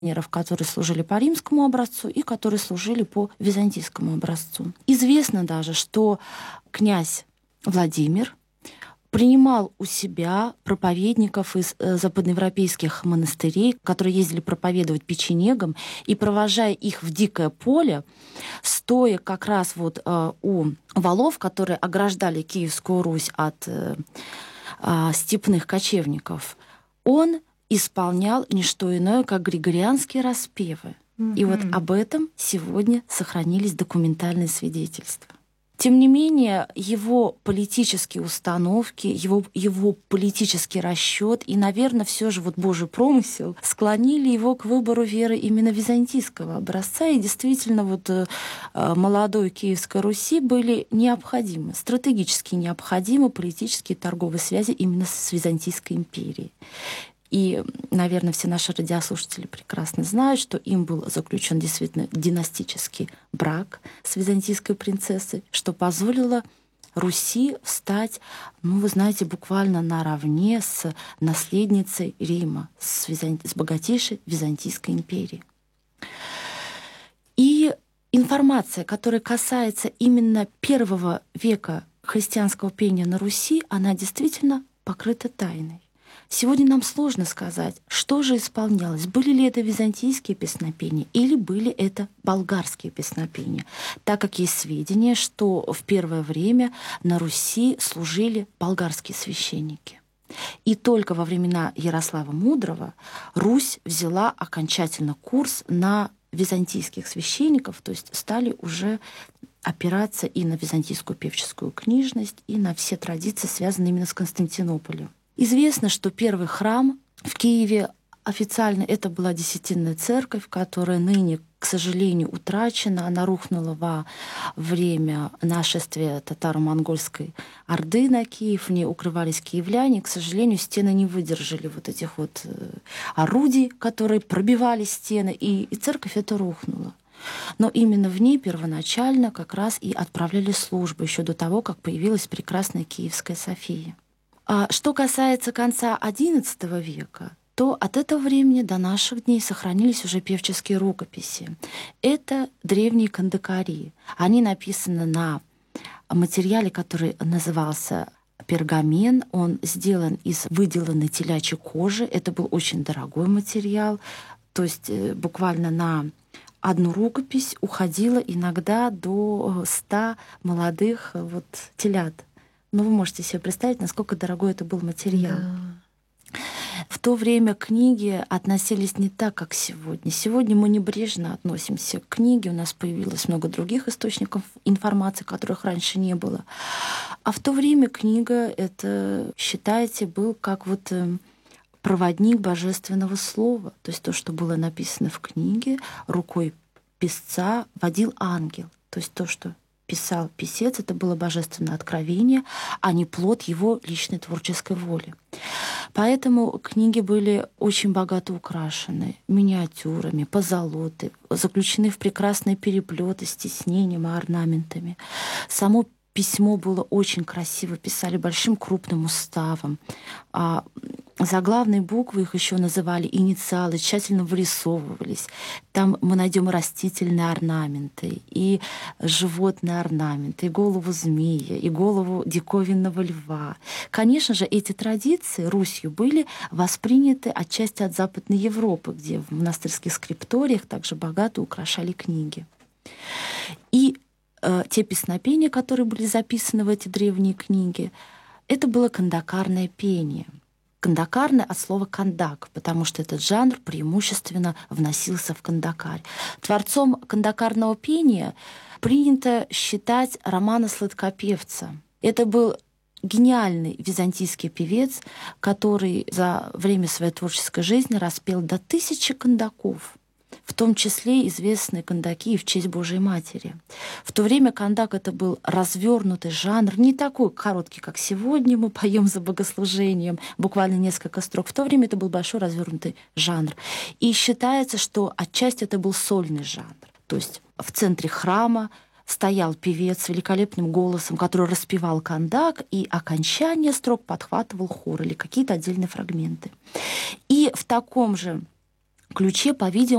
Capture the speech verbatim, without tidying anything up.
которые служили по римскому образцу и которые служили по византийскому образцу. Известно даже, что князь Владимир принимал у себя проповедников из западноевропейских монастырей, которые ездили проповедовать печенегам, и, провожая их в дикое поле, стоя как раз вот э, у валов, которые ограждали Киевскую Русь от э, э, степных кочевников, он исполнял не что иное, как григорианские распевы. Mm-hmm. И вот об этом сегодня сохранились документальные свидетельства. Тем не менее, его политические установки, его, его политический расчет и, наверное, все же вот Божий промысел склонили его к выбору веры именно византийского образца. И действительно, вот молодой Киевской Руси были необходимы, стратегически необходимы политические и торговые связи именно с Византийской империей. И, наверное, все наши радиослушатели прекрасно знают, что им был заключен действительно династический брак с византийской принцессой, что позволило Руси встать, ну, вы знаете, буквально наравне с наследницей Рима, с, византи... с богатейшей Византийской империей. И информация, которая касается именно первого века христианского пения на Руси, она действительно покрыта тайной. Сегодня нам сложно сказать, что же исполнялось. Были ли это византийские песнопения или были это болгарские песнопения, так как есть сведения, что в первое время на Руси служили болгарские священники. И только во времена Ярослава Мудрого Русь взяла окончательно курс на византийских священников, то есть стали уже опираться и на византийскую певческую книжность, и на все традиции, связанные именно с Константинополем. Известно, что первый храм в Киеве официально это была Десятинная церковь, которая ныне, к сожалению, утрачена. Она рухнула во время нашествия татаро-монгольской орды на Киев. В ней укрывались киевляне. К сожалению, стены не выдержали вот этих вот орудий, которые пробивали стены, и, и церковь эта рухнула. Но именно в ней первоначально как раз и отправляли службы еще до того, как появилась прекрасная Киевская София. А что касается конца одиннадцатого века, то от этого времени до наших дней сохранились уже певческие рукописи. Это древние кандакари. Они написаны на материале, который назывался пергамен. Он сделан из выделанной телячьей кожи. Это был очень дорогой материал. То есть буквально на одну рукопись уходило иногда до ста молодых вот телят. Но вы можете себе представить, насколько дорогой это был материал. Да. В то время книги относились не так, как сегодня. Сегодня мы небрежно относимся к книге. У нас появилось много других источников информации, которых раньше не было. А в то время книга, это, считайте, был как вот проводник божественного слова. То есть то, что было написано в книге, рукой писца водил ангел. То есть то, что писал писец, это было божественное откровение, а не плод его личной творческой воли. Поэтому книги были очень богато украшены миниатюрами, позолотой, заключены в прекрасные переплеты с тиснением и орнаментами. Само письмо было очень красиво, писали большим крупным уставом. А заглавные буквы, их еще называли инициалы, тщательно вырисовывались. Там мы найдем растительные орнаменты, и животные орнаменты, и голову змея, и голову диковинного льва. Конечно же, эти традиции Русью были восприняты отчасти от Западной Европы, где в монастырских скрипториях также богато украшали книги. И э, те песнопения, которые были записаны в эти древние книги, это было кандакарное пение. Кандакарное от слова «кандак», потому что этот жанр преимущественно вносился в кандакарь. Творцом кандакарного пения принято считать Романа Сладкопевца. Это был гениальный византийский певец, который за время своей творческой жизни распел до тысячи кандаков, в том числе известные кандаки в честь Божией Матери. В то время кандак — это был развернутый жанр, не такой короткий, как сегодня мы поем за богослужением, буквально несколько строк. В то время это был большой развернутый жанр. И считается, что отчасти это был сольный жанр. То есть в центре храма стоял певец с великолепным голосом, который распевал кандак, и окончание строк подхватывал хор или какие-то отдельные фрагменты. И в таком же ключе, по-видимому,